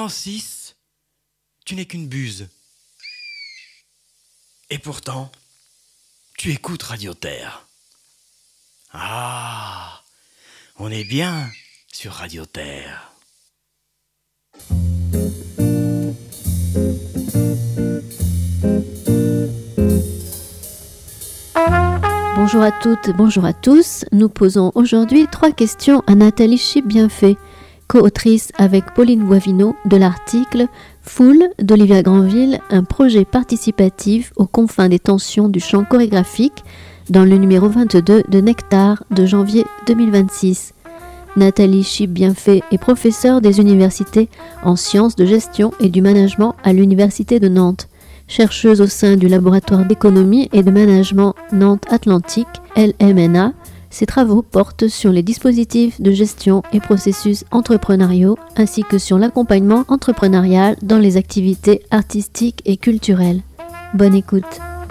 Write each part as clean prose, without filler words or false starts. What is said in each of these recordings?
Francis, tu n'es qu'une buse. Et pourtant, tu écoutes Radio Terre. Ah, on est bien sur Radio Terre. Bonjour à toutes, bonjour à tous. Nous posons aujourd'hui 3 questions à Nathalie Chip-Bienfait, co-autrice avec Pauline Boivino de l'article « Foule » d'Olivia Granville, un projet participatif aux confins des tensions du chant chorégraphique dans le numéro 22 de Nectar de janvier 2026. Nathalie Chip-Bienfait est professeure des universités en sciences de gestion et du management à l'Université de Nantes. Chercheuse au sein du laboratoire d'économie et de management Nantes Atlantique, LMNA, ses travaux portent sur les dispositifs de gestion et processus entrepreneuriaux ainsi que sur l'accompagnement entrepreneurial dans les activités artistiques et culturelles. Bonne écoute.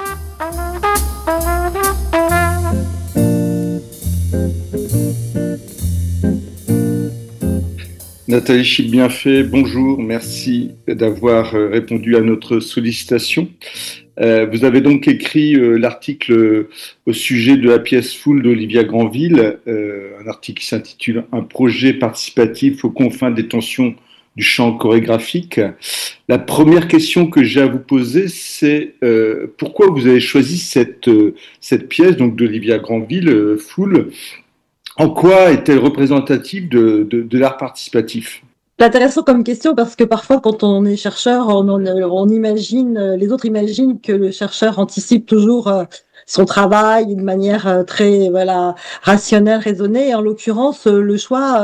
Nathalie Chip-Bienfait, bonjour, merci d'avoir répondu à notre sollicitation. Vous avez donc écrit l'article au sujet de la pièce Foule d'Olivia Granville, un article qui s'intitule « Un projet participatif aux confins des tensions du chant chorégraphique ». La première question que j'ai à vous poser, c'est pourquoi vous avez choisi cette pièce donc d'Olivia Granville, Foule. En quoi est-elle représentative de l'art participatif ? C'est intéressant comme question parce que parfois, quand on est chercheur, on imagine, les autres imaginent que le chercheur anticipe toujours son travail de manière très rationnelle, raisonnée. Et en l'occurrence, le choix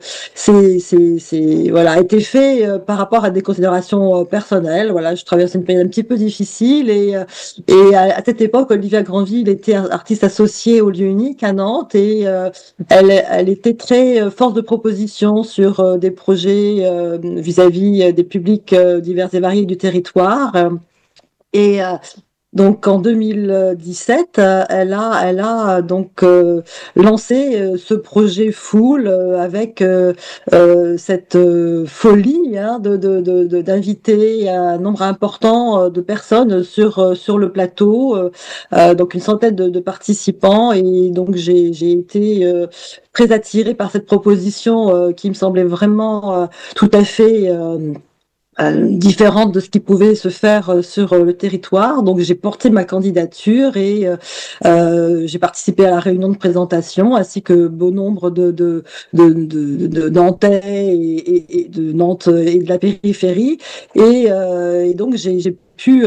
a été fait par rapport à des considérations personnelles. Voilà, je traverse une période un petit peu difficile et à cette époque, Olivia Granville était artiste associée au Lieu Unique à Nantes et elle était très force de proposition sur des projets vis-à-vis des publics divers et variés du territoire. Et donc en 2017, elle a donc lancé ce projet Foule avec cette folie d'inviter un nombre important de personnes sur le plateau, donc une centaine de participants, et donc j'ai été très attirée par cette proposition qui me semblait vraiment tout à fait différente de ce qui pouvait se faire sur le territoire. Donc j'ai porté ma candidature et j'ai participé à la réunion de présentation ainsi que bon nombre de Nantais et de Nantes et de la périphérie et donc j'ai pu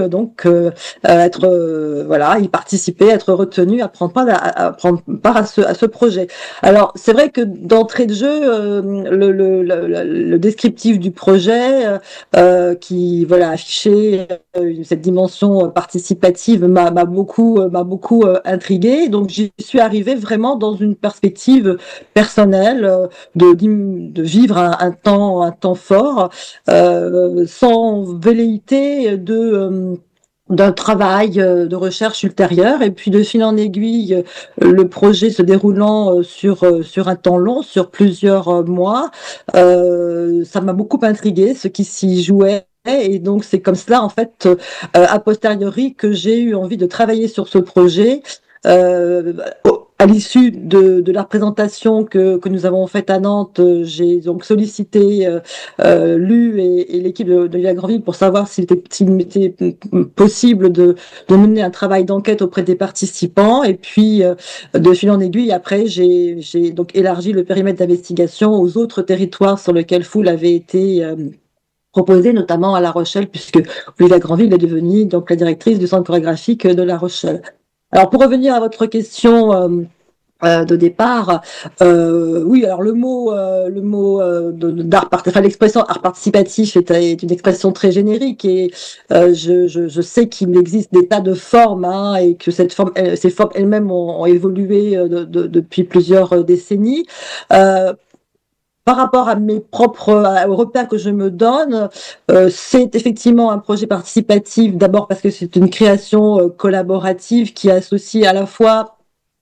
y participer, être retenu, à prendre part à ce projet. Alors c'est vrai que d'entrée de jeu, le descriptif du projet qui affichait cette dimension participative m'a beaucoup intriguée. Donc j'y suis arrivée vraiment dans une perspective personnelle de vivre un temps fort sans velléité d'un travail de recherche ultérieur, et puis de fil en aiguille, le projet se déroulant sur un temps long, sur plusieurs mois, ça m'a beaucoup intriguée, ce qui s'y jouait. Et donc c'est comme cela en fait a posteriori que j'ai eu envie de travailler sur ce projet. À l'issue de la présentation que nous avons faite à Nantes, j'ai donc sollicité l'U et l'équipe de la Granville pour savoir s'il était possible de mener un travail d'enquête auprès des participants. Et puis, de fil en aiguille, après, j'ai donc élargi le périmètre d'investigation aux autres territoires sur lesquels Foule avait été proposée, notamment à La Rochelle, puisque Olivia Granville est devenue donc la directrice du centre chorégraphique de La Rochelle. Alors, pour revenir à votre question de départ, oui, alors le mot l'expression art participatif est une expression très générique, et je sais qu'il existe des tas de formes, et que ces formes elles-mêmes ont évolué depuis plusieurs décennies. Par rapport à mes propres aux repères que je me donne, c'est effectivement un projet participatif, d'abord parce que c'est une création collaborative qui associe à la fois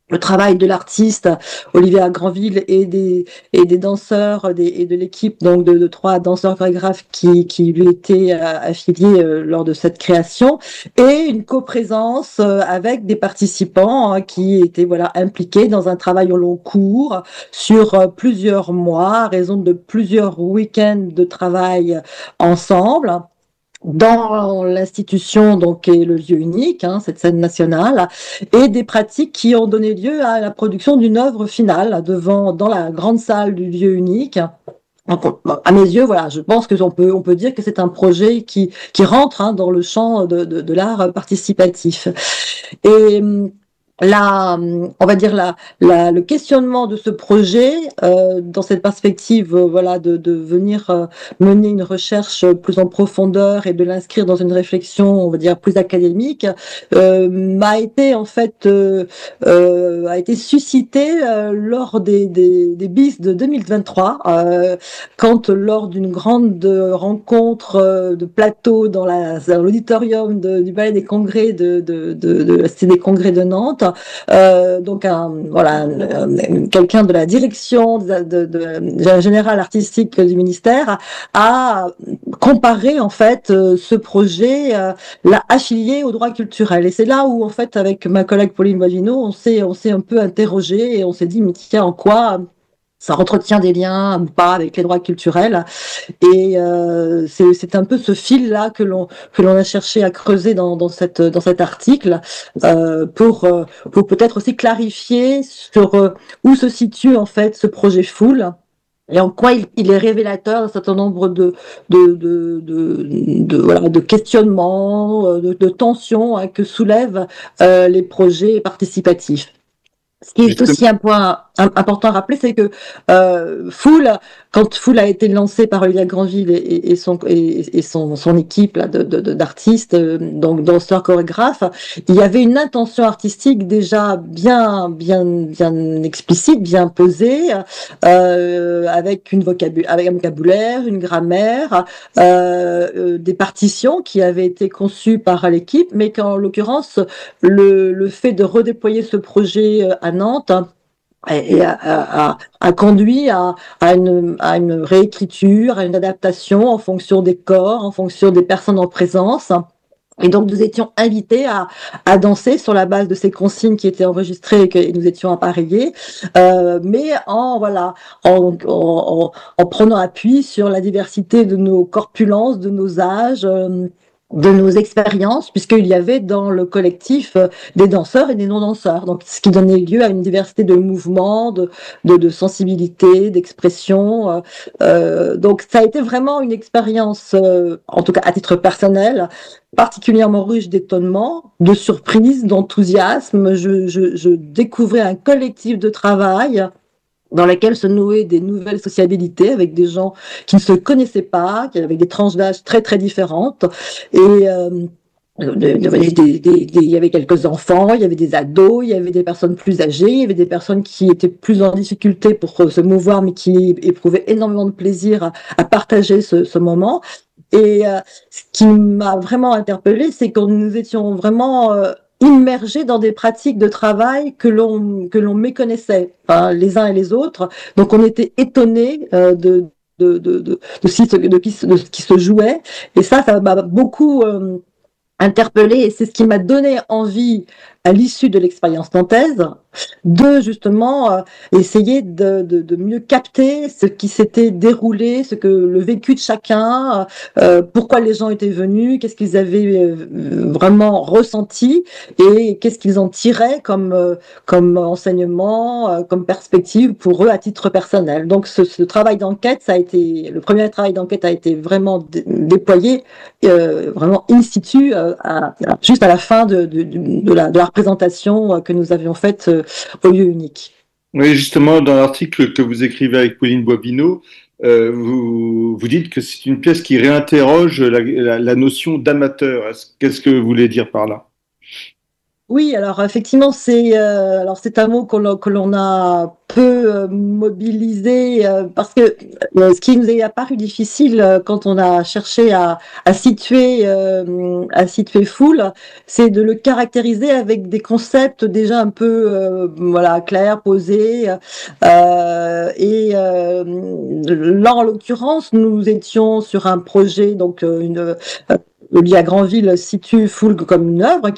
le travail de l'artiste Olivia Granville et des danseurs et de l'équipe donc de 3 danseurs chorégraphes qui lui étaient affiliés lors de cette création, et une coprésence avec des participants qui étaient voilà impliqués dans un travail au long cours sur plusieurs mois, à raison de plusieurs week-ends de travail ensemble dans l'institution donc qui est le lieu unique, cette scène nationale, et des pratiques qui ont donné lieu à la production d'une œuvre finale dans la grande salle du lieu unique. Donc, à mes yeux, voilà, je pense que on peut dire que c'est un projet qui rentre dans le champ de l'art participatif. Et on va dire le questionnement de ce projet dans cette perspective, voilà, de venir mener une recherche plus en profondeur et de l'inscrire dans une réflexion, on va dire, plus académique, m'a été en fait a été suscité lors des BIS de 2023, quand lors d'une grande rencontre de plateau dans l'auditorium du Palais des Congrès de la Cité des Congrès de Nantes. Donc quelqu'un de la direction générale artistique du ministère a comparé en fait ce projet, l'a affilié au droit culturel, et c'est là où en fait avec ma collègue Pauline Boivino on s'est un peu interrogé et on s'est dit mais tiens, en quoi ça entretient des liens ou pas avec les droits culturels. Et c'est un peu ce fil-là que l'on a cherché à creuser dans cet article pour peut-être aussi clarifier sur où se situe en fait ce projet Fool et en quoi il est révélateur d'un certain nombre de questionnements, de tensions que soulèvent les projets participatifs. Ce qui est aussi un point important à rappeler, c'est que Fool, quand Fool a été lancé par Olivia Granville et son équipe là, d'artistes, donc danseurs chorégraphes, il y avait une intention artistique déjà bien explicite, bien posée, avec un vocabulaire, une grammaire, des partitions qui avaient été conçues par l'équipe, mais qu'en l'occurrence le fait de redéployer ce projet à Nantes a conduit à une réécriture, à une adaptation en fonction des corps, en fonction des personnes en présence. Et donc, nous étions invités à danser sur la base de ces consignes qui étaient enregistrées et que nous étions appareillés, mais en prenant appui sur la diversité de nos corpulences, de nos âges, de nos expériences, puisqu'il y avait dans le collectif des danseurs et des non-danseurs, donc ce qui donnait lieu à une diversité de mouvements, de sensibilité, d'expression. Donc ça a été vraiment une expérience, en tout cas à titre personnel, particulièrement riche d'étonnement, de surprise, d'enthousiasme. Je découvrais un collectif de travail dans laquelle se nouaient des nouvelles sociabilités avec des gens qui ne se connaissaient pas, qui avaient des tranches d'âge très très différentes. Et il y avait quelques enfants, il y avait des ados, il y avait des personnes plus âgées, il y avait des personnes qui étaient plus en difficulté pour se mouvoir, mais qui éprouvaient énormément de plaisir à partager ce moment. Et ce qui m'a vraiment interpellée, c'est que nous étions vraiment immergés dans des pratiques de travail que l'on méconnaissait, les uns et les autres. Donc on était étonnés de ce qui se jouait. Et ça m'a beaucoup interpellée, et c'est ce qui m'a donné envie, à l'issue de l'expérience nantaise, de justement essayer de mieux capter ce qui s'était déroulé, le vécu de chacun, pourquoi les gens étaient venus, qu'est-ce qu'ils avaient vraiment ressenti et qu'est-ce qu'ils en tiraient comme enseignement, comme perspective pour eux à titre personnel. Donc ce travail d'enquête, le premier travail d'enquête a été vraiment déployé vraiment in situ, juste à la fin de la représentation que nous avions faite au lieu unique. Oui, justement, dans l'article que vous écrivez avec Pauline Boivino, vous dites que c'est une pièce qui réinterroge la notion d'amateur. Qu'est-ce que vous voulez dire par là? Oui, alors effectivement, c'est un mot que l'on a peu mobilisé parce que ce qui nous est apparu difficile quand on a cherché à situer Fool, c'est de le caractériser avec des concepts déjà un peu voilà clairs, posés. Là, en l'occurrence, nous étions sur un projet donc Olivier Granville situe Fool comme une œuvre